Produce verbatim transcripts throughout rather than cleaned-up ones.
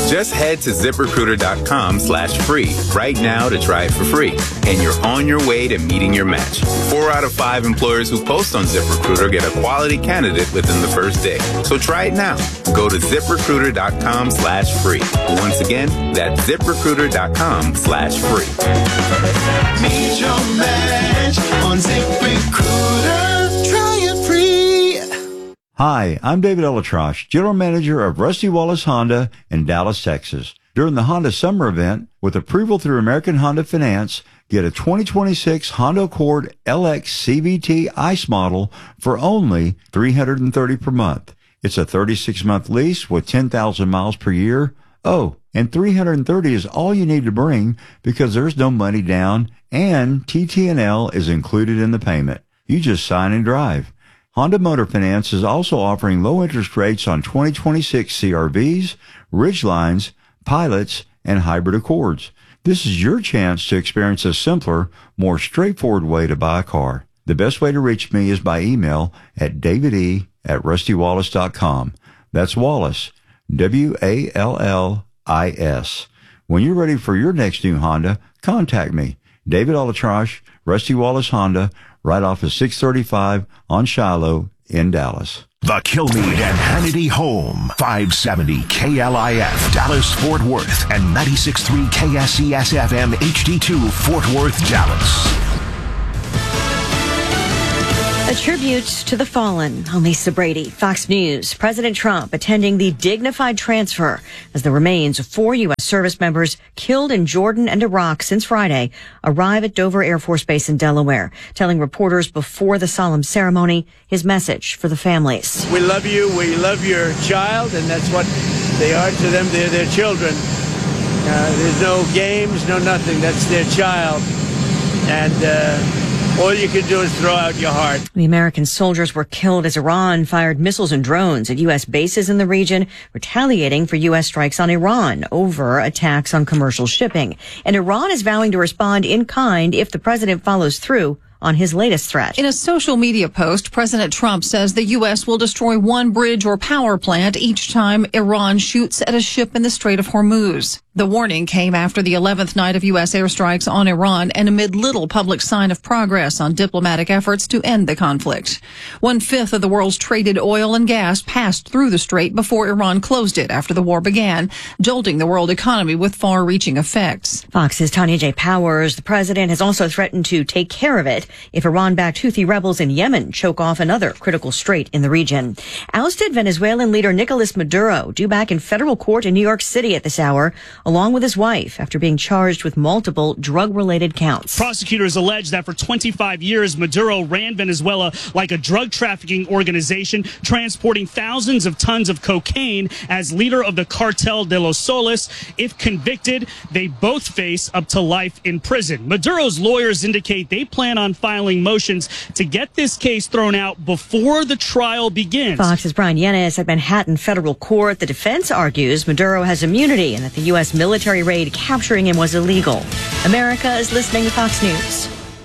Just head to ZipRecruiter.com slash free right now to try it for free. And you're on your way to meeting your match. Four out of five employers who post on ZipRecruiter get a quality candidate within the first day. So try it now. Go to ZipRecruiter.com slash free. Once again, that's ZipRecruiter.com slash free. Meet your match on ZipRecruiter. Try it free. Hi, I'm David Elatrosh, General Manager of Rusty Wallace Honda in Dallas, Texas. During the Honda Summer Event, with approval through American Honda Finance, get a twenty twenty-six Honda Accord L X C V T ICE model for only three hundred thirty dollars per month. It's a thirty-six month lease with ten thousand miles per year. Oh, and three hundred thirty dollars is all you need to bring because there's no money down and T T and L is included in the payment. You just sign and drive. Honda Motor Finance is also offering low interest rates on twenty twenty-six C R Vs, Ridgelines, Pilots, and hybrid Accords. This is your chance to experience a simpler, more straightforward way to buy a car. The best way to reach me is by email at davide at rustywallace dot com. That's Wallace, W A L L I S. When you're ready for your next new Honda, contact me, David Elatrosh, Rusty Wallace Honda, right off of six thirty-five on Shiloh in Dallas. The Kilmeade and Hannity Home, five seventy K L I F, Dallas, Fort Worth, and ninety-six point three K S E S F M H D two, Fort Worth, Dallas. A tribute to the fallen. I'm Lisa Brady, Fox News. President Trump attending the dignified transfer as the remains of four U S service members killed in Jordan and Iraq since Friday arrive at Dover Air Force Base in Delaware, telling reporters before the solemn ceremony his message for the families. We love you. We love your child, and that's what they are to them. They're their children. Uh, there's no games, no nothing. That's their child. And, uh, all you can do is throw out your heart. The American soldiers were killed as Iran fired missiles and drones at U S bases in the region, retaliating for U S strikes on Iran over attacks on commercial shipping. And Iran is vowing to respond in kind if the president follows through on his latest threat. In a social media post, President Trump says the U S will destroy one bridge or power plant each time Iran shoots at a ship in the Strait of Hormuz. The warning came after the eleventh night of U S airstrikes on Iran and amid little public sign of progress on diplomatic efforts to end the conflict. One-fifth of the world's traded oil and gas passed through the strait before Iran closed it after the war began, jolting the world economy with far-reaching effects. Fox's Tanya J. Powers. The president has also threatened to take care of it if Iran-backed Houthi rebels in Yemen choke off another critical strait in the region. Ousted Venezuelan leader Nicolas Maduro due back in federal court in New York City at this hour, along with his wife, after being charged with multiple drug-related counts. Prosecutors allege that for twenty-five years, Maduro ran Venezuela like a drug trafficking organization, transporting thousands of tons of cocaine as leader of the Cartel de los Soles. If convicted, they both face up to life in prison. Maduro's lawyers indicate they plan on filing motions to get this case thrown out before the trial begins. Fox's Brian Yenes at Manhattan federal court. The defense argues Maduro has immunity and that the U S military raid capturing him was illegal. America is listening to Fox News.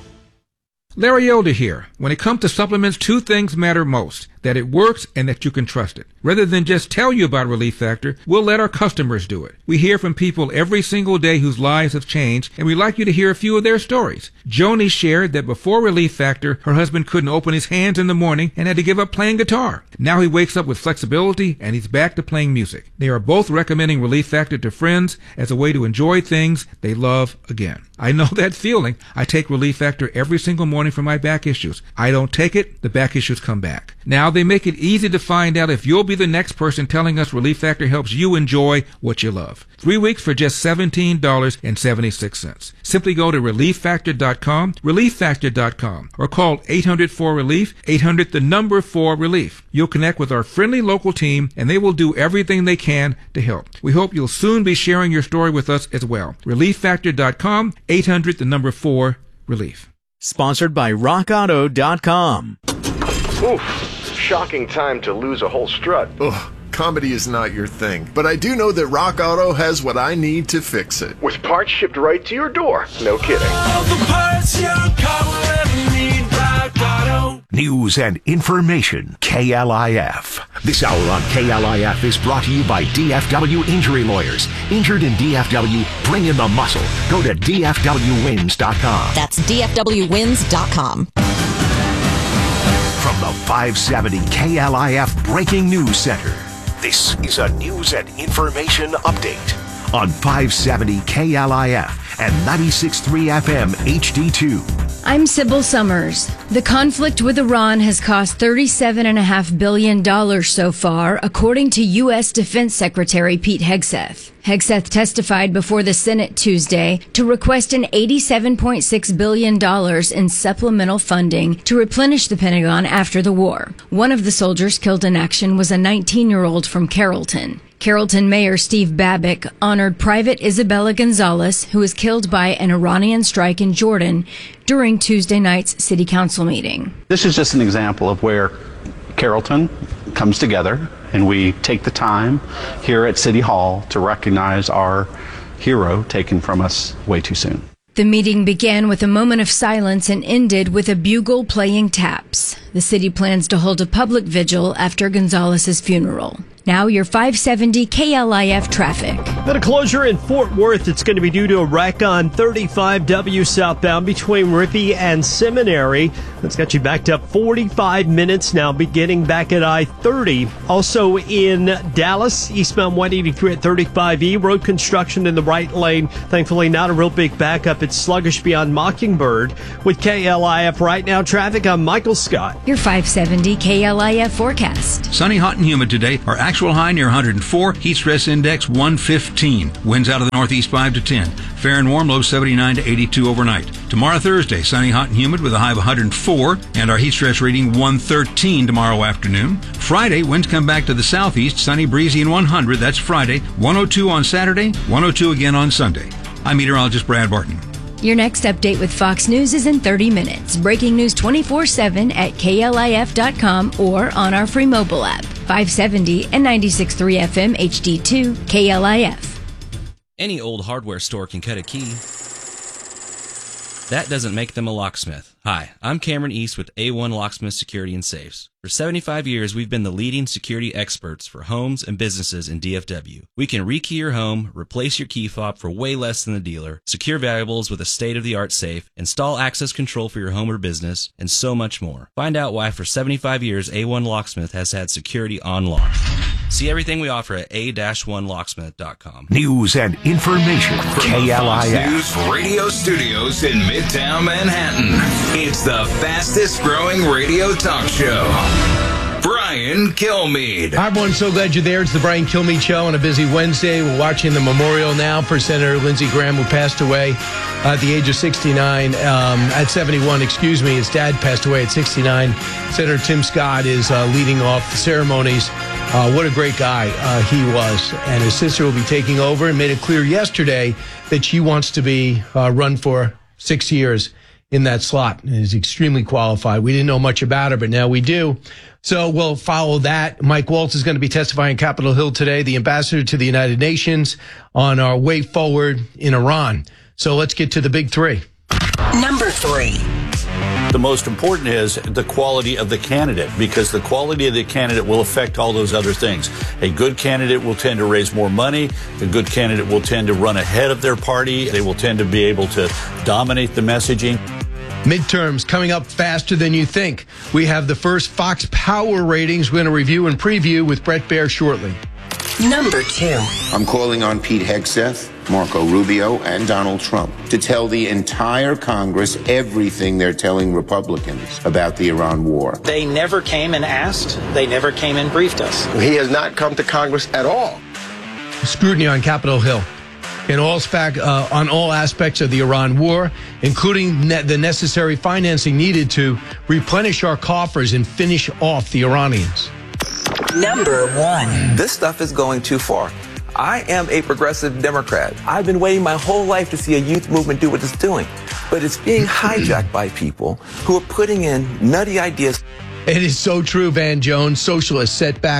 Larry Elder here. When it comes to supplements, two things matter most: that it works and that you can trust it. Rather than just tell you about Relief Factor, we'll let our customers do it. We hear from people every single day whose lives have changed, and we'd like you to hear a few of their stories. Joni shared that before Relief Factor, her husband couldn't open his hands in the morning and had to give up playing guitar. Now he wakes up with flexibility and he's back to playing music. They are both recommending Relief Factor to friends as a way to enjoy things they love again. I know that feeling. I take Relief Factor every single morning for my back issues. I don't take it, the back issues come back. Now they make it easy to find out if you'll be the next person telling us Relief Factor helps you enjoy what you love. Three weeks for just seventeen dollars and seventy-six cents. Simply go to relief factor dot com, relief factor dot com, or call eight hundred four relief, eight hundred the number four relief. You'll connect with our friendly local team and they will do everything they can to help. We hope you'll soon be sharing your story with us as well. relief factor dot com, eight hundred the number four relief. Sponsored by rock auto dot com. Oof. Shocking time to lose a whole strut. Ugh, comedy is not your thing, but I do know that Rock Auto has what I need to fix it. With parts shipped right to your door. No kidding. All the parts your car will ever need, Rock Auto. News and information. K L I F. This hour on K L I F is brought to you by D F W Injury Lawyers. Injured in D F W? Bring in the muscle. Go to D F W wins dot com. That's D F W wins dot com. From the five seventy K L I F Breaking News Center, this is a news and information update on five seventy K L I F and ninety-six point three F M H D two. I'm Sybil Summers. The conflict with Iran has cost thirty-seven point five billion dollars so far, according to U S Defense Secretary Pete Hegseth. Hegseth testified before the Senate Tuesday to request an eighty-seven point six billion dollars in supplemental funding to replenish the Pentagon after the war. One of the soldiers killed in action was a nineteen-year-old from Carrollton. Carrollton Mayor Steve Babbitt honored Private Isabella Gonzalez, who was killed by an Iranian strike in Jordan during Tuesday night's city council meeting. This is just an example of where Carrollton comes together and we take the time here at City Hall to recognize our hero taken from us way too soon. The meeting began with a moment of silence and ended with a bugle playing taps. The city plans to hold a public vigil after Gonzalez's funeral. Now your five seventy K L I F traffic. Got a closure in Fort Worth. It's going to be due to a wreck on thirty-five W southbound between Rippey and Seminary. That's got you backed up forty-five minutes now, beginning back at I thirty. Also in Dallas, eastbound one eighty-three at thirty-five E. Road construction in the right lane. Thankfully, not a real big backup. It's sluggish beyond Mockingbird. With K L I F right now traffic, I'm Michael Scott. Your five seventy K L I F forecast. Sunny, hot, and humid today. Our actual high near one hundred four. Heat stress index one fifteen. Winds out of the northeast five to ten. Fair and warm, low seventy-nine to eighty-two overnight. Tomorrow, Thursday, sunny, hot, and humid with a high of one hundred four. And our heat stress reading one thirteen tomorrow afternoon. Friday, winds come back to the southeast. Sunny, breezy, and one hundred. That's Friday. one oh two on Saturday. one oh two again on Sunday. I'm meteorologist Brad Barton. Your next update with Fox News is in thirty minutes. Breaking news twenty-four seven at K L I F dot com or on our free mobile app. five seventy and ninety-six point three F M H D two K L I F. Any old hardware store can cut a key. That doesn't make them a locksmith. Hi, I'm Cameron East with A one Locksmith Security and Safes. For seventy-five years, we've been the leading security experts for homes and businesses in D F W. We can rekey your home, replace your key fob for way less than the dealer, secure valuables with a state-of-the-art safe, install access control for your home or business, and so much more. Find out why for seventy-five years, A one Locksmith has had security on lock. See everything we offer at A one locksmith dot com. News and information. From K L I F. the Fox News Radio Studios in Midtown Manhattan, it's the fastest growing radio talk show. Brian Kilmeade. Hi, everyone. So glad you're there. It's the Brian Kilmeade Show on a busy Wednesday. We're watching the memorial now for Senator Lindsey Graham, who passed away at the age of sixty-nine, um, at seventy-one, excuse me. His dad passed away at sixty-nine. Senator Tim Scott is uh, leading off the ceremonies. Uh, what a great guy uh, he was. And his sister will be taking over and made it clear yesterday that she wants to be uh, run for six years in that slot and is extremely qualified. We didn't know much about her, but now we do. So we'll follow that. Mike Waltz is going to be testifying on Capitol Hill today, the ambassador to the United Nations, on our way forward in Iran. So let's get to the big three. Number three. The most important is the quality of the candidate, because the quality of the candidate will affect all those other things. A good candidate will tend to raise more money. A good candidate will tend to run ahead of their party. They will tend to be able to dominate the messaging. Midterms coming up faster than you think. We have the first Fox Power ratings we're going to review and preview with Brett Baer shortly. Number two. I'm calling on Pete Hegseth, Marco Rubio, and Donald Trump to tell the entire Congress everything they're telling Republicans about the Iran war. They never came and asked. They never came and briefed us. He has not come to Congress at all. Scrutiny on Capitol Hill. In all spec, uh, on all aspects of the Iran war, including ne- the necessary financing needed to replenish our coffers and finish off the Iranians. Number one. This stuff is going too far. I am a progressive Democrat. I've been waiting my whole life to see a youth movement do what it's doing. But it's being hijacked by people who are putting in nutty ideas. It is so true, Van Jones. Socialists set back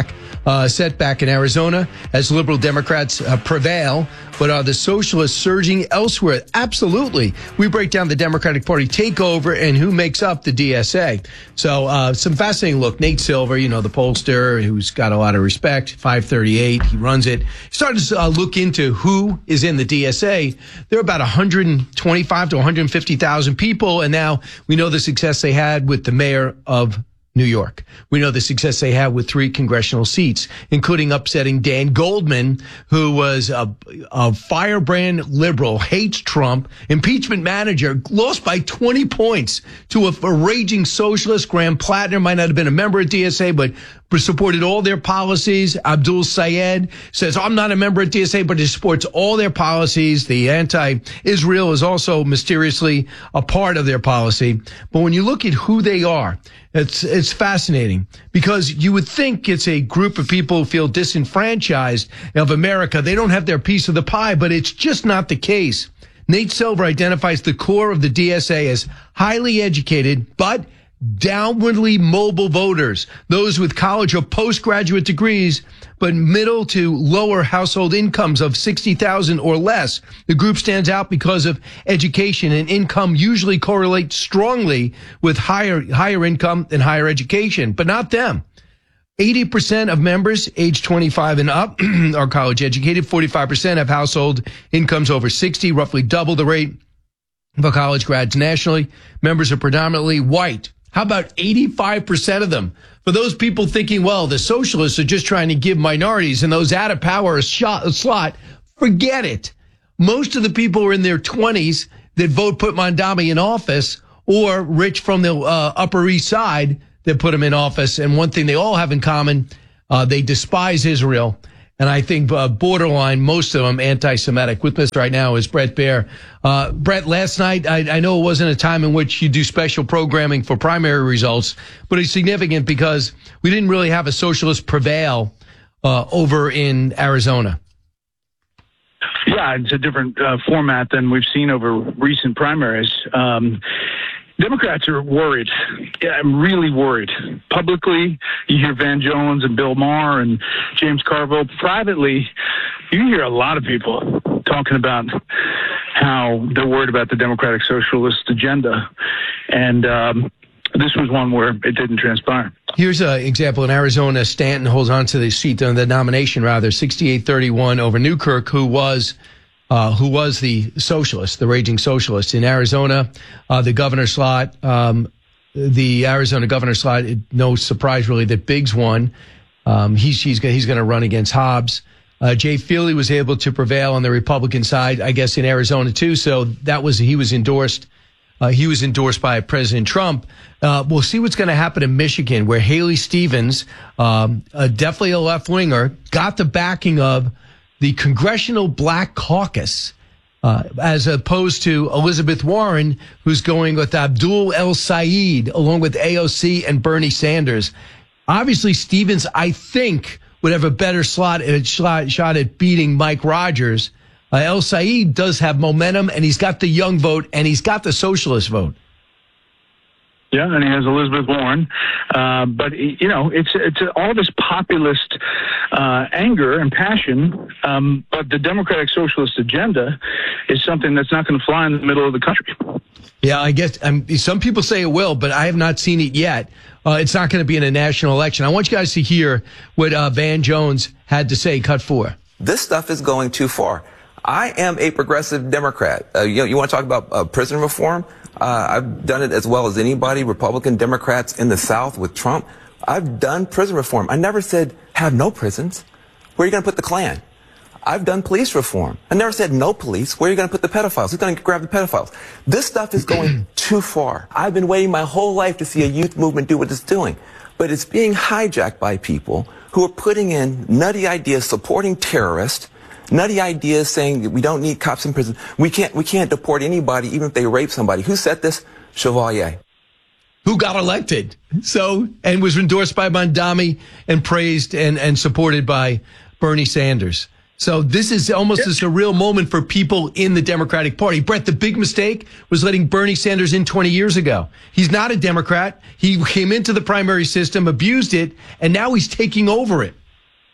uh, setback in Arizona as liberal Democrats uh, prevail. But are the socialists surging elsewhere? Absolutely. We break down the Democratic Party takeover and who makes up the D S A. So uh, some fascinating look. Nate Silver, you know, the pollster who's got a lot of respect, five thirty-eight, he runs it. Started to uh, look into who is in the D S A. There are about one hundred twenty-five to one hundred fifty thousand people, and now we know the success they had with the mayor of New York. We know the success they had with three congressional seats, including upsetting Dan Goldman, who was a, a firebrand liberal, hates Trump, impeachment manager, lost by twenty points to a, a raging socialist. Graham Plattner might not have been a member of D S A, but supported all their policies. Abdul Sayed says, I'm not a member of D S A, but he supports all their policies. The anti-Israel is also mysteriously a part of their policy. But when you look at who they are, it's it's fascinating because you would think it's a group of people who feel disenfranchised of America. They don't have their piece of the pie, but it's just not the case. Nate Silver identifies the core of the D S A as highly educated, but downwardly mobile voters, those with college or postgraduate degrees, but middle to lower household incomes of sixty thousand or less. The group stands out because of education, and income usually correlates strongly with higher higher income and higher education, but not them. eighty percent of members age twenty-five and up are college educated. forty-five percent have household incomes over sixty, roughly double the rate of college grads nationally. Members are predominantly white. How about eighty-five percent of them? For those people thinking, well, the socialists are just trying to give minorities and those out of power a, shot, a slot, forget it. Most of the people are in their twenties that vote put Mondami in office, or rich from the uh, Upper East Side that put him in office. And one thing they all have in common, uh, they despise Israel. And I think uh, borderline, most of them anti-Semitic. With us right now is Bret Baier. Uh, Bret, last night, I, I know it wasn't a time in which you do special programming for primary results, but it's significant because we didn't really have a socialist prevail uh, over in Arizona. Yeah, it's a different uh, format than we've seen over recent primaries. Um, Democrats are worried. Yeah, I'm really worried. Publicly, you hear Van Jones and Bill Maher and James Carville. Privately, you hear a lot of people talking about how they're worried about the Democratic Socialist agenda. And um, this was one where it didn't transpire. Here's an example. In Arizona, Stanton holds on to the seat, uh, the nomination, rather, sixty-eight thirty-one over Newkirk, who was Uh, who was the socialist, the raging socialist. In Arizona, uh, the governor slot, um, the Arizona governor slot, it, no surprise really that Biggs won. Um, he's, he's, he's going to run against Hobbs. Uh, Jay Feely was able to prevail on the Republican side, I guess, in Arizona too. So that was, he was endorsed, uh, he was endorsed by President Trump. Uh, we'll see what's going to happen in Michigan, where Haley Stevens, um, uh, definitely a left winger, got the backing of the Congressional Black Caucus, uh, as opposed to Elizabeth Warren, who's going with Abdul El Sayed, along with A O C and Bernie Sanders. Obviously, Stevens, I think, would have a better slot, a shot, shot at beating Mike Rogers. Uh, El Sayed does have momentum, and he's got the young vote, and he's got the socialist vote. Yeah, and he has Elizabeth Warren. Uh, but, you know, it's it's all this populist uh, anger and passion. Um, but the Democratic Socialist agenda is something that's not going to fly in the middle of the country. Yeah, I guess um, some people say it will, but I have not seen it yet. Uh, it's not going to be in a national election. I want you guys to hear what uh, Van Jones had to say. Cut four. This stuff is going too far. I am a progressive Democrat. Uh, you, you want to talk about uh, prison reform? Uh, I've done it as well as anybody, Republican Democrats in the South with Trump. I've done prison reform. I never said have no prisons. Where are you going to put the Klan? I've done police reform. I never said no police. Where are you going to put the pedophiles? Who's going to grab the pedophiles? This stuff is going too far. I've been waiting my whole life to see a youth movement do what it's doing. But it's being hijacked by people who are putting in nutty ideas supporting terrorists, nutty ideas saying that we don't need cops in prison. We can't, we can't deport anybody, even if they rape somebody. Who said this? Chevalier. Who got elected. So, and was endorsed by Mondami and praised and, and supported by Bernie Sanders. So this is almost a surreal moment for people in the Democratic Party. Bret, the big mistake was letting Bernie Sanders in twenty years ago. He's not a Democrat. He came into the primary system, abused it, and now he's taking over it.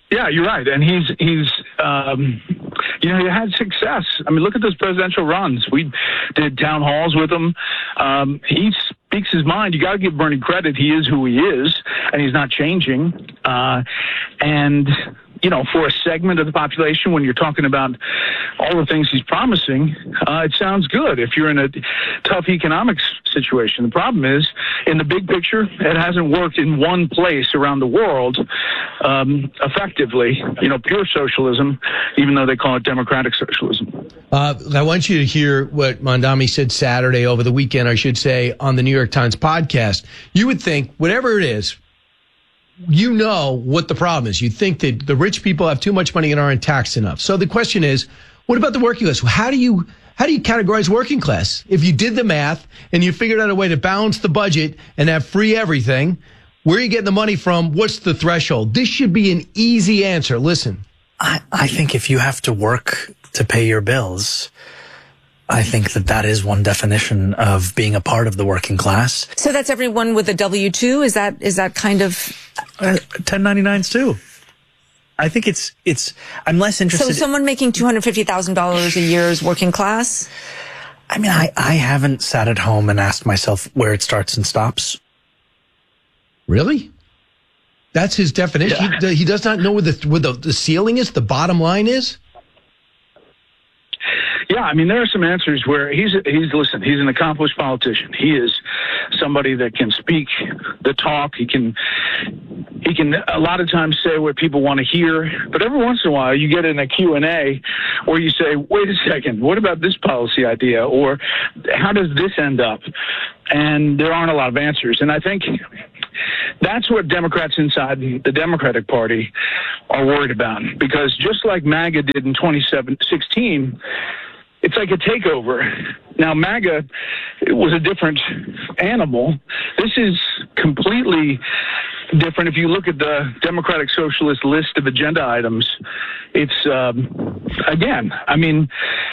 Yeah, you're right. And he's, he's, um, you know, he had success. I mean, look at those presidential runs. We did town halls with him. Um, he speaks his mind. You got to give Bernie credit. He is who he is, and he's not changing. Uh, and, you know, for a segment of the population, when you're talking about all the things he's promising, uh, it sounds good if you're in a tough economic situation. The problem is, in the big picture, it hasn't worked in one place around the world um, effectively, you know, pure socialism, even though they call it democratic socialism. Uh, I want you to hear what Mamdani said Saturday, over the weekend, I should say, on the New York Times podcast. You would think, whatever it is, you know what the problem is. You think that the rich people have too much money and aren't taxed enough. So the question is, what about the working class? How do you how do you categorize working class? If you did the math and you figured out a way to balance the budget and have free everything, where are you getting the money from? What's the threshold? This should be an easy answer. Listen. I, I think if you have to work to pay your bills, I think that that is one definition of being a part of the working class. So that's everyone with a W two? Is that is that kind of... Uh, ten ninety-nines too. I think it's, it's, I'm less interested. So someone making two hundred fifty thousand dollars a year is working class? I mean, I, I haven't sat at home and asked myself where it starts and stops. Really? That's his definition? Yeah. He, he does not know where the, where the, the ceiling is, the bottom line is? Yeah, I mean, there are some answers where he's, he's, listen, he's an accomplished politician. He is somebody that can speak the talk. He can, he can a lot of times say what people want to hear. But every once in a while, you get in a Q and A where you say, wait a second, what about this policy idea? Or how does this end up? And there aren't a lot of answers. And I think that's what Democrats inside the Democratic Party are worried about. Because just like MAGA did in twenty sixteen, it's like a takeover. Now, MAGA was a different animal. This is completely different. If you look at the Democratic Socialist list of agenda items, it's, um, again, I mean,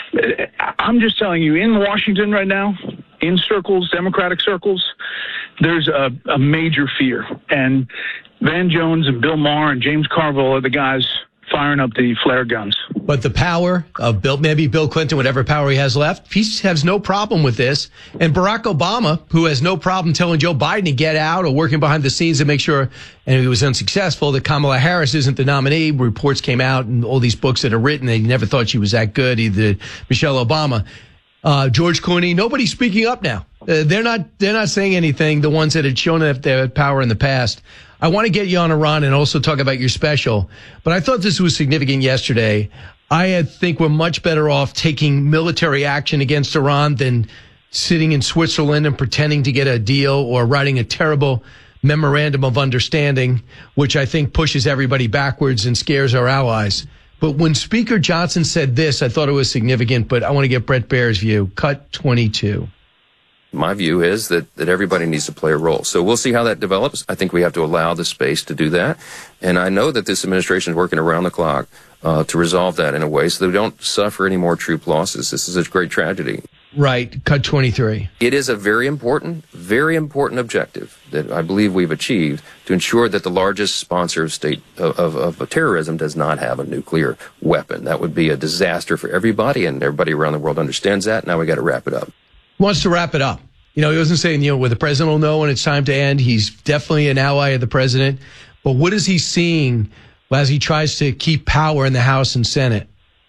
I'm just telling you, in Washington right now, in circles, Democratic circles, there's a, a major fear. And Van Jones and Bill Maher and James Carville are the guys firing up the flare guns. But the power of Bill, maybe Bill Clinton, whatever power he has left, he has no problem with this. And Barack Obama, who has no problem telling Joe Biden to get out or working behind the scenes to make sure, and he was unsuccessful, that Kamala Harris isn't the nominee. Reports came out and all these books that are written, they never thought she was that good, either Michelle Obama. Uh, George Clooney, nobody's speaking up now. Uh, they're not, they're not saying anything, the ones that had shown that they had power in the past. I want to get you on Iran and also talk about your special, but I thought this was significant yesterday. I think we're much better off taking military action against Iran than sitting in Switzerland and pretending to get a deal or writing a terrible memorandum of understanding, which I think pushes everybody backwards and scares our allies. But when Speaker Johnson said this, I thought it was significant, but I want to get Bret Baier's view. Cut twenty-two. My view is that, that everybody needs to play a role. So we'll see how that develops. I think we have to allow the space to do that. And I know that this administration is working around the clock uh, to resolve that in a way so that we don't suffer any more troop losses. This is a great tragedy. Right. Cut twenty-three. It is a very important, very important objective that I believe we've achieved to ensure that the largest sponsor of state of, of, of terrorism does not have a nuclear weapon. That would be a disaster for everybody, and everybody around the world understands that. Now we got to wrap it up. Wants to wrap it up. You know, he wasn't saying, you know, where the president will know when it's time to end. He's definitely an ally of the president. But what is he seeing as he tries to keep power in the House and Senate?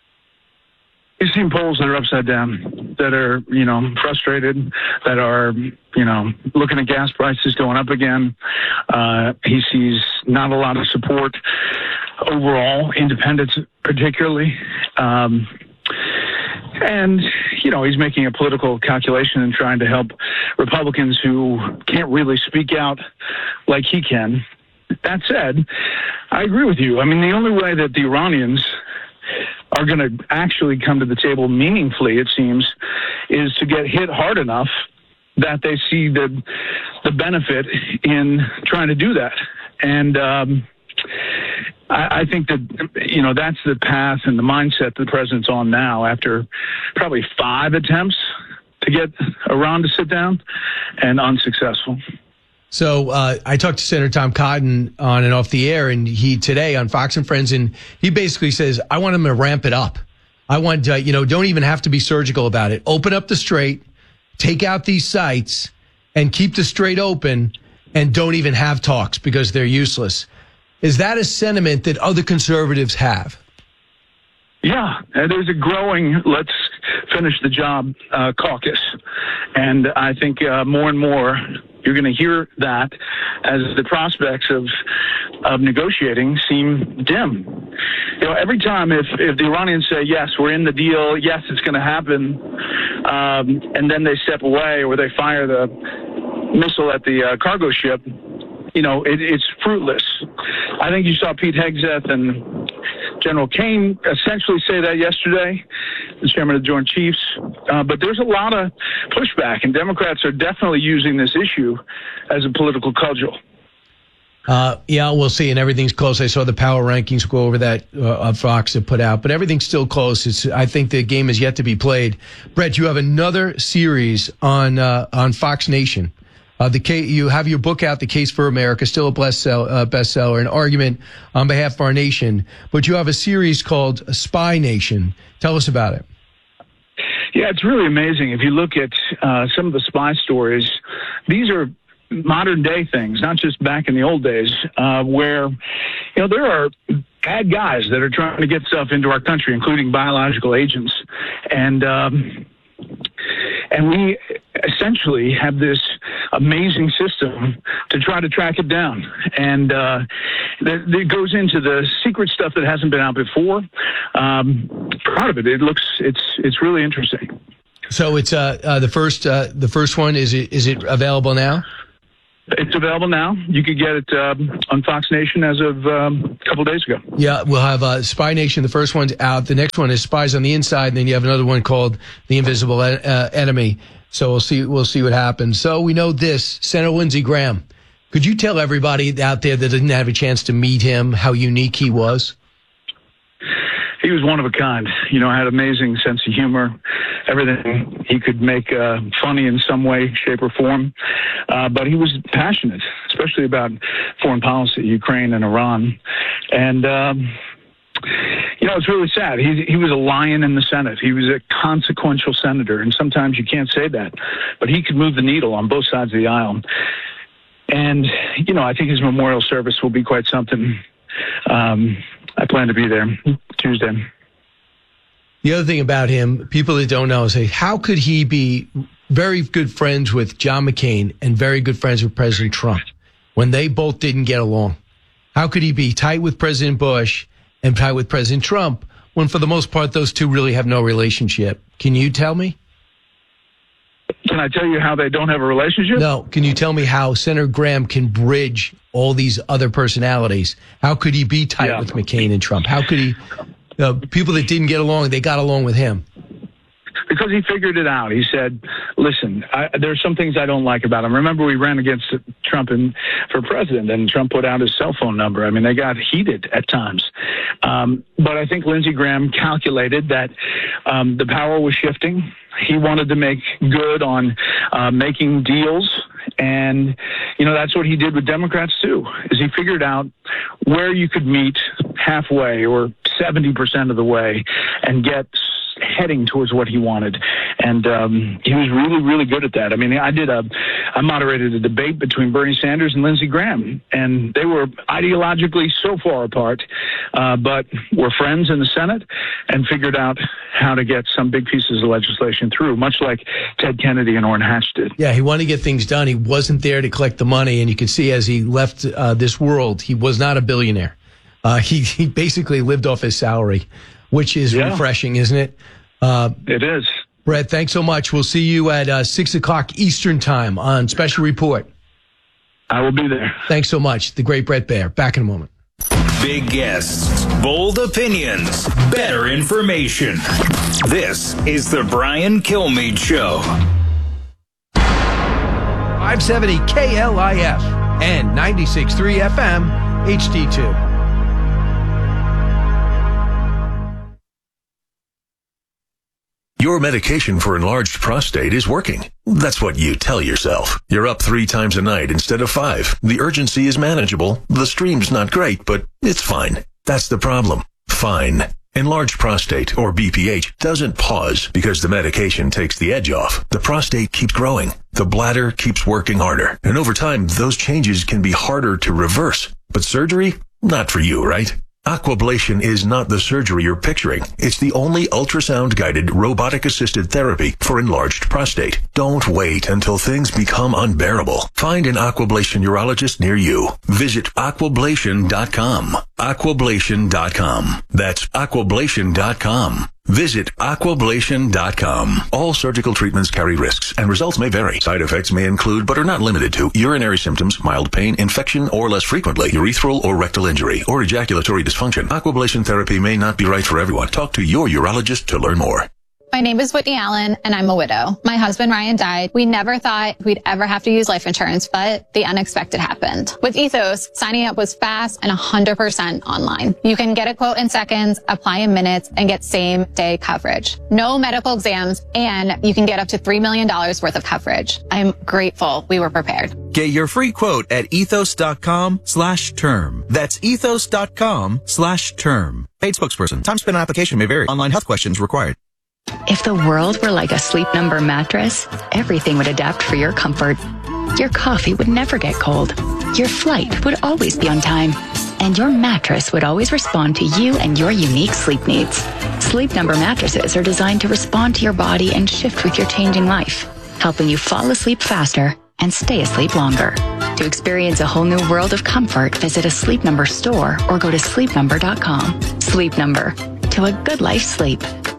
You've seen polls that are upside down, that are, you know, frustrated, that are, you know, looking at gas prices going up again. Uh, he sees not a lot of support overall, independents particularly. Um, And, you know, he's making a political calculation and trying to help Republicans who can't really speak out like he can. That said, I agree with you. I mean, the only way that the Iranians are going to actually come to the table meaningfully, it seems, is to get hit hard enough that they see the the benefit in trying to do that. And um I, I think that, you know, that's the path and the mindset the president's on now after probably five attempts to get Iran to sit down and unsuccessful. So uh, I talked to Senator Tom Cotton on and off the air, and he today on Fox and Friends, and he basically says, I want him to ramp it up. I want, uh, you know, don't even have to be surgical about it. Open up the strait, take out these sites, and keep the strait open, and don't even have talks because they're useless. Is that a sentiment that other conservatives have? Yeah, and there's a growing let's finish the job uh, caucus. And I think uh, more and more you're going to hear that as the prospects of of negotiating seem dim. You know, every time if, if the Iranians say, yes, we're in the deal, yes, it's going to happen, um, and then they step away or they fire the missile at the uh, cargo ship, you know, it, it's fruitless. I think you saw Pete Hegseth and General Kane essentially say that yesterday, the chairman of the Joint Chiefs. Uh, but there's a lot of pushback, and Democrats are definitely using this issue as a political cudgel. Uh, yeah, we'll see. And everything's close. I saw the power rankings go over that uh, Fox have put out, but everything's still close. It's, I think the game is yet to be played. Brett, you have another series on uh, on Fox Nation. Uh, the case, you have your book out, The Case for America, still a bestseller, uh, bestseller, an argument on behalf of our nation. But you have a series called Spy Nation. Tell us about it. Yeah, it's really amazing. If you look at uh, some of the spy stories, these are modern day things, not just back in the old days, uh, where, you know, there are bad guys that are trying to get stuff into our country, including biological agents. And, um, and we essentially have this amazing system to try to track it down. And uh, it goes into the secret stuff that hasn't been out before. Um, proud of it. It looks, it's, it's really interesting. So it's uh, uh, the first, uh, the first one. Is it, is it available now? It's available now. You could get it um, on Fox Nation as of um, a couple of days ago. Yeah, we'll have uh, Spy Nation. The first one's out. The next one is Spies on the Inside, and then you have another one called The Invisible uh, Enemy. So we'll see. We'll see what happens. So we know this. Senator Lindsey Graham. Could you tell everybody out there that didn't have a chance to meet him how unique he was? He was one of a kind. You know, had amazing sense of humor. Everything he could make uh, funny in some way, shape, or form. Uh, but he was passionate, especially about foreign policy, Ukraine and Iran. And, um, you know, it's really sad. He, he was a lion in the Senate. He was a consequential senator. And sometimes you can't say that. But he could move the needle on both sides of the aisle. And, you know, I think his memorial service will be quite something. Um, I plan to be there Tuesday. The other thing about him, people that don't know, say, how could he be very good friends with John McCain and very good friends with President Trump when they both didn't get along? How could he be tight with President Bush and tight with President Trump when, for the most part, those two really have no relationship? Can you tell me? Can I tell you how they don't have a relationship? No. Can you tell me how Senator Graham can bridge all these other personalities? How could he be tight yeah. with McCain and Trump? How could he, uh, people that didn't get along, they got along with him? Because he figured it out. He said, listen, I, there's some things I don't like about him. Remember, we ran against Trump in, for president, and Trump put out his cell phone number. I mean, they got heated at times. Um, but I think Lindsey Graham calculated that um, the power was shifting. He wanted to make good on uh, making deals. And, you know, that's what he did with Democrats, too, is he figured out where you could meet halfway or seventy percent of the way and get heading towards what he wanted. And um, he was really, really good at that. I mean, I did a, I moderated a debate between Bernie Sanders and Lindsey Graham, and they were ideologically so far apart, uh, but were friends in the Senate and figured out how to get some big pieces of legislation through, much like Ted Kennedy and Orrin Hatch did. Yeah, he wanted to get things done. He wasn't there to collect the money, and you can see as he left uh, this world, he was not a billionaire. Uh, he, he basically lived off his salary, which is yeah. refreshing, isn't it? Uh, it is. Brett, thanks so much. We'll see you at uh, six o'clock Eastern time on Special Report. I will be there. Thanks so much. The great Brett Baer. Back in a moment. Big guests, bold opinions, better information. This is the Brian Kilmeade Show. five seventy K L I F and ninety-six point three F M H D two. Your medication for enlarged prostate is working. That's what you tell yourself. You're up three times a night instead of five. The urgency is manageable. The stream's not great, but it's fine. That's the problem. Fine. Enlarged prostate, or B P H, doesn't pause because the medication takes the edge off. The prostate keeps growing. The bladder keeps working harder. And over time, those changes can be harder to reverse. But surgery? Not for you, right? Aquablation is not the surgery you're picturing. It's the only ultrasound-guided, robotic-assisted therapy for enlarged prostate. Don't wait until things become unbearable. Find an Aquablation urologist near you. Visit aquablation dot com. aquablation dot com. That's aquablation dot com. Visit aquablation dot com. All surgical treatments carry risks, and results may vary. Side effects may include, but are not limited to, urinary symptoms, mild pain, infection, or less frequently, urethral or rectal injury, or ejaculatory dysfunction. Aquablation therapy may not be right for everyone. Talk to your urologist to learn more. My name is Whitney Allen, and I'm a widow. My husband, Ryan, died. We never thought we'd ever have to use life insurance, but the unexpected happened. With Ethos, signing up was fast and one hundred percent online. You can get a quote in seconds, apply in minutes, and get same-day coverage. No medical exams, and you can get up to three million dollars worth of coverage. I'm grateful we were prepared. Get your free quote at ethos.com slash term. That's ethos.com slash term. Paid spokesperson. Time spent on application may vary. Online health questions required. If the world were like a Sleep Number mattress, everything would adapt for your comfort. Your coffee would never get cold. Your flight would always be on time. And your mattress would always respond to you and your unique sleep needs. Sleep Number mattresses are designed to respond to your body and shift with your changing life, helping you fall asleep faster and stay asleep longer. To experience a whole new world of comfort, visit a Sleep Number store or go to sleep number dot com. Sleep Number. To a good life sleep.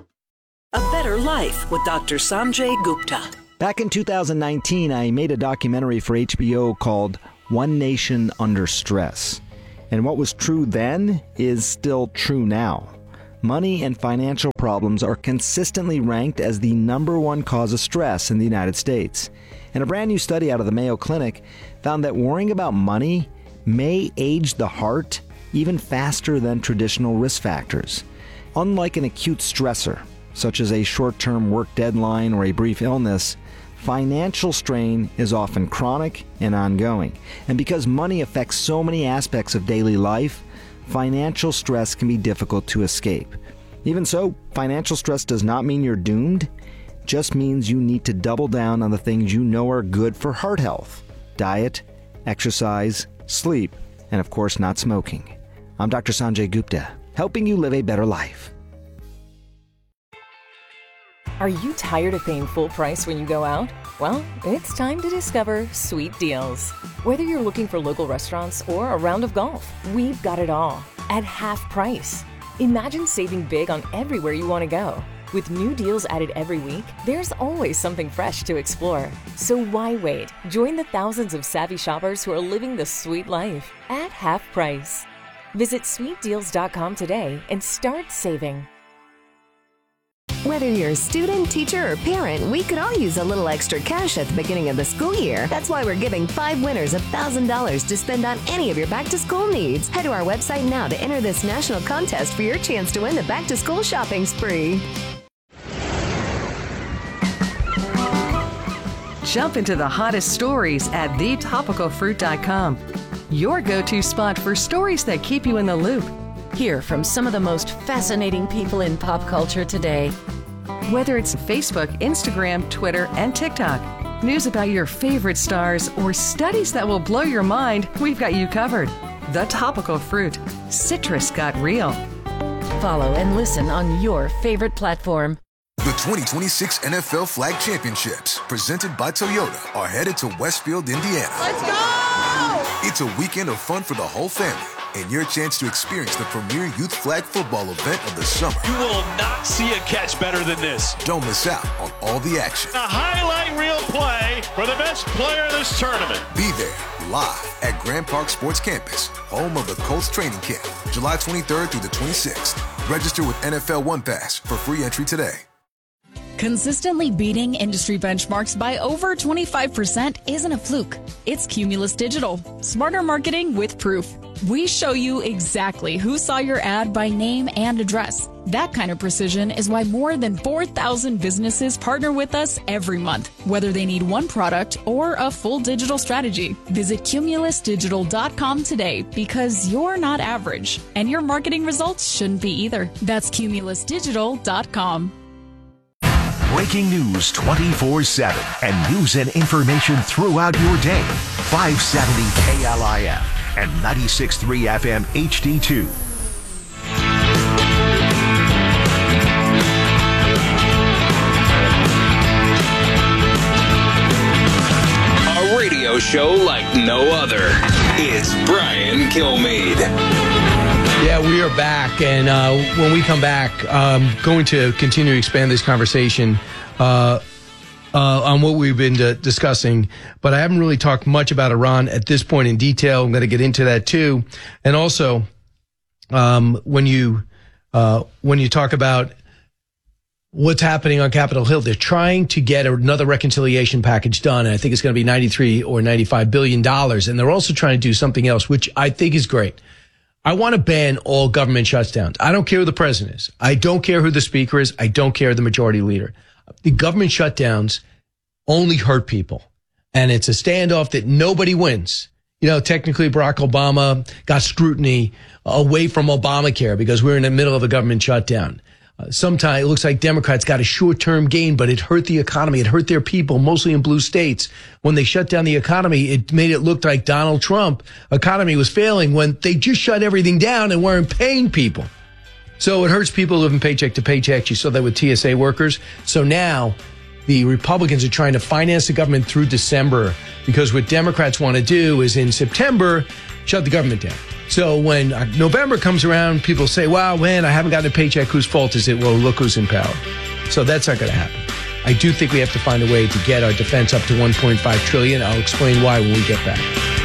A Better Life with Doctor Sanjay Gupta. Back in two thousand nineteen, I made a documentary for H B O called One Nation Under Stress. And what was true then is still true now. Money and financial problems are consistently ranked as the number one cause of stress in the United States. And a brand new study out of the Mayo Clinic found that worrying about money may age the heart even faster than traditional risk factors. Unlike an acute stressor, such as a short-term work deadline or a brief illness, financial strain is often chronic and ongoing. And because money affects so many aspects of daily life, financial stress can be difficult to escape. Even so, financial stress does not mean you're doomed. It just means you need to double down on the things you know are good for heart health: diet, exercise, sleep, and of course not smoking. I'm Doctor Sanjay Gupta, helping you live a better life. Are you tired of paying full price when you go out? Well, it's time to discover Sweet Deals. Whether you're looking for local restaurants or a round of golf, we've got it all at half price. Imagine saving big on everywhere you want to go. With new deals added every week, there's always something fresh to explore. So why wait? Join the thousands of savvy shoppers who are living the sweet life at half price. Visit sweet deals dot com today and start saving. Whether you're a student, teacher, or parent, we could all use a little extra cash at the beginning of the school year. That's why we're giving five winners one thousand dollars to spend on any of your back-to-school needs. Head to our website now to enter this national contest for your chance to win the back-to-school shopping spree. Jump into the hottest stories at the topical fruit dot com. Your go-to spot for stories that keep you in the loop. Hear from some of the most fascinating people in pop culture today. Whether it's Facebook, Instagram, Twitter, and TikTok, news about your favorite stars, or studies that will blow your mind, we've got you covered. The Topical Fruit. Citrus got real. Follow and listen on your favorite platform. The twenty twenty-six N F L Flag Championships, presented by Toyota, are headed to Westfield, Indiana. Let's go! It's a weekend of fun for the whole family, and your chance to experience the premier youth flag football event of the summer. You will not see a catch better than this. Don't miss out on all the action. A highlight reel play for the best player of this tournament. Be there live at Grand Park Sports Campus, home of the Colts training camp, July twenty-third through the twenty-sixth. Register with N F L One Pass for free entry today. Consistently beating industry benchmarks by over twenty-five percent isn't a fluke. It's Cumulus Digital. Smarter marketing with proof. We show you exactly who saw your ad by name and address. That kind of precision is why more than four thousand businesses partner with us every month, whether they need one product or a full digital strategy. Visit Cumulus Digital dot com today because you're not average, and your marketing results shouldn't be either. That's Cumulus Digital dot com. Breaking news twenty-four seven and news and information throughout your day. five seventy K L I F and ninety-six point three F M H D two. A radio show like no other. It's Brian Kilmeade. Yeah, we are back, and uh, when we come back, I'm going to continue to expand this conversation uh, uh, on what we've been uh, discussing, but I haven't really talked much about Iran at this point in detail. I'm going to get into that too, and also um, when you uh, when you talk about what's happening on Capitol Hill, they're trying to get another reconciliation package done, and I think it's going to be ninety-three or ninety-five billion dollars, and they're also trying to do something else, which I think is great. I want to ban all government shutdowns. I don't care who the president is. I don't care who the speaker is. I don't care the majority leader. The government shutdowns only hurt people. And it's a standoff that nobody wins. You know, technically Barack Obama got scrutiny away from Obamacare because we're in the middle of a government shutdown. Uh, sometimes it looks like Democrats got a short-term gain, but it hurt the economy. It hurt their people, mostly in blue states. When they shut down the economy, it made it look like Donald Trump economy was failing when they just shut everything down and weren't paying people. So it hurts people living paycheck to paycheck. You saw that with T S A workers. So now the Republicans are trying to finance the government through December because what Democrats want to do is in September, shut the government down. So when November comes around, people say, wow, man, I haven't gotten a paycheck. Whose fault is it? Well, look who's in power. So that's not going to happen. I do think we have to find a way to get our defense up to one point five trillion dollars. I'll explain why when we get back.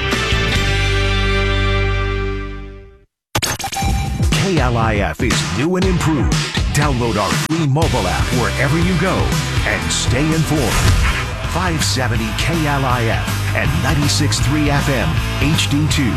K L I F is new and improved. Download our free mobile app wherever you go and stay informed. five seventy K L I F and ninety-six point three F M H D two.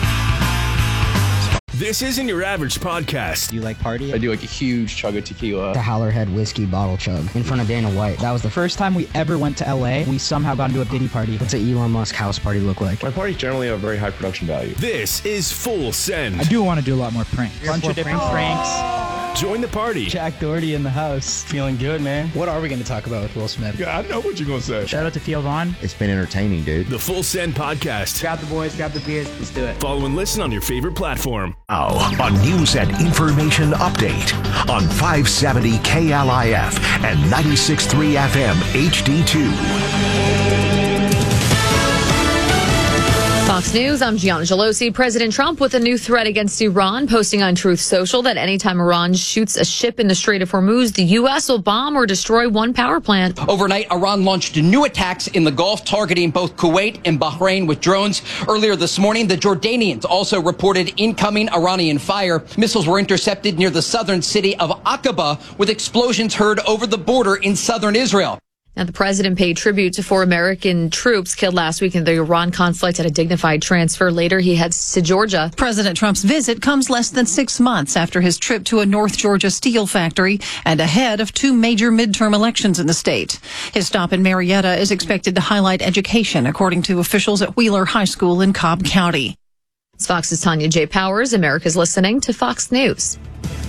This isn't your average podcast. Do you like party? I do like a huge chug of tequila. The Howlerhead whiskey bottle chug in front of Dana White. That was the first time we ever went to L A. We somehow got into a Diddy party. What's an Elon Musk house party look like? My parties generally have a very high production value. This is Full Send. I do want to do a lot more pranks. A bunch of different pranks. Join the party. Jack Doherty in the house. Feeling good, man. What are we going to talk about with Will Smith? Yeah, I know what you're going to say. Shout out to Theo Vaughn. It's been entertaining, dude. The Full Send Podcast. Grab the boys, grab the beers. Let's do it. Follow and listen on your favorite platform. Now, a news and information update on five seventy K L I F and ninety-six point three F M H D two. Fox News, I'm Gianna Gelosi. President Trump with a new threat against Iran, posting on Truth Social that anytime Iran shoots a ship in the Strait of Hormuz, the U S will bomb or destroy one power plant. Overnight, Iran launched new attacks in the Gulf, targeting both Kuwait and Bahrain with drones. Earlier this morning, the Jordanians also reported incoming Iranian fire. Missiles were intercepted near the southern city of Aqaba, with explosions heard over the border in southern Israel. Now, the president paid tribute to four American troops killed last week in the Iran conflict at a dignified transfer. Later, he heads to Georgia. President Trump's visit comes less than six months after his trip to a North Georgia steel factory and ahead of two major midterm elections in the state. His stop in Marietta is expected to highlight education, according to officials at Wheeler High School in Cobb County. It's Fox's Tanya J. Powers. America's listening to Fox News.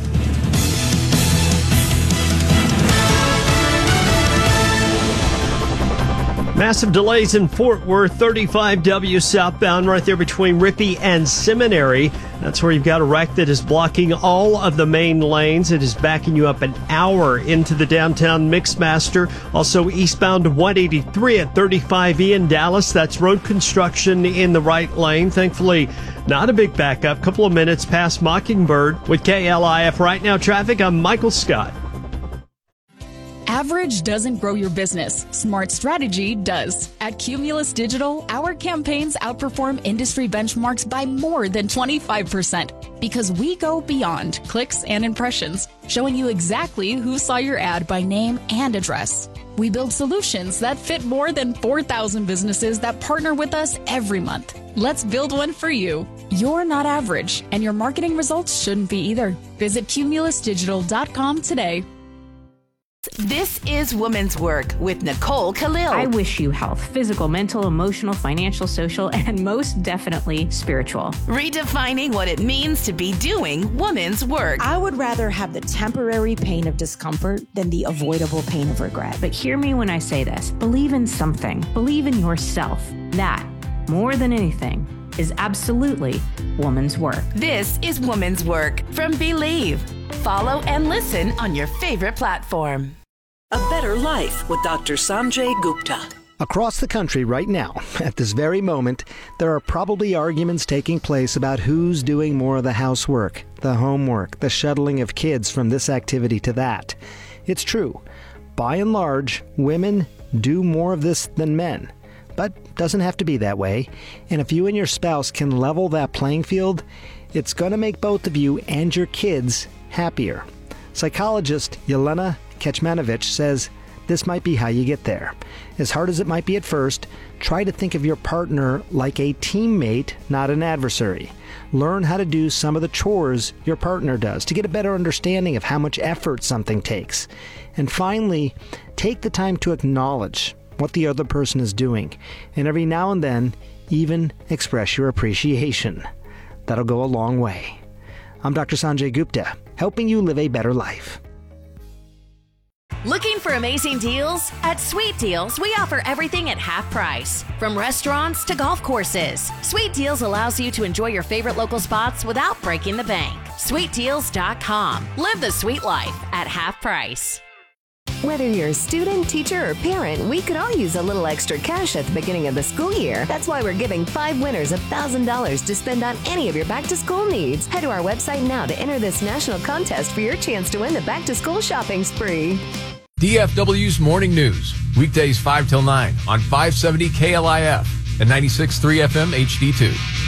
Massive delays in Fort Worth, thirty-five W southbound right there between Rippey and Seminary. That's where you've got a wreck that is blocking all of the main lanes. It is backing you up an hour into the downtown Mixmaster. Also eastbound one eighty-three at thirty-five E in Dallas. That's road construction in the right lane. Thankfully, not a big backup. Couple of minutes past Mockingbird. With K L I F Right Now Traffic, I'm Michael Scott. Average doesn't grow your business. Smart strategy does. At Cumulus Digital, our campaigns outperform industry benchmarks by more than twenty-five percent because we go beyond clicks and impressions, showing you exactly who saw your ad by name and address. We build solutions that fit more than four thousand businesses that partner with us every month. Let's build one for you. You're not average, and your marketing results shouldn't be either. Visit cumulus digital dot com today. This is Women's Work with Nicole Khalil. I wish you health, physical, mental, emotional, financial, social, and most definitely spiritual. Redefining what it means to be doing women's work. I would rather have the temporary pain of discomfort than the avoidable pain of regret. But hear me when I say this. Believe in something. Believe in yourself. That, more than anything, is absolutely woman's work. This is Women's Work from Believe. Follow and listen on your favorite platform. A Better Life with Doctor Sanjay Gupta. Across the country right now, at this very moment, there are probably arguments taking place about who's doing more of the housework, the homework, the shuttling of kids from this activity to that. It's true. By and large, women do more of this than men. But doesn't have to be that way. And if you and your spouse can level that playing field, it's going to make both of you and your kids happier. Psychologist Yelena Kecmanovic says this might be how you get there. As hard as it might be at first, try to think of your partner like a teammate, not an adversary. Learn how to do some of the chores your partner does to get a better understanding of how much effort something takes. And finally, take the time to acknowledge what the other person is doing, and every now and then, even express your appreciation. That'll go a long way. I'm Doctor Sanjay Gupta, helping you live a better life. Looking for amazing deals? At Sweet Deals, we offer everything at half price, from restaurants to golf courses. Sweet Deals allows you to enjoy your favorite local spots without breaking the bank. sweet deals dot com. Live the sweet life at half price. Whether you're a student, teacher, or parent, we could all use a little extra cash at the beginning of the school year. That's why we're giving five winners one thousand dollars to spend on any of your back-to-school needs. Head to our website now to enter this national contest for your chance to win the back-to-school shopping spree. D F W's Morning News, weekdays five till nine on five seventy K L I F and ninety-six point three F M H D two.